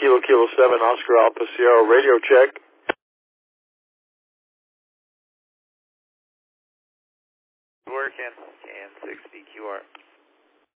Kilo 7, Oscar Alpha Sierra, radio check. Working, CAN 60 QR.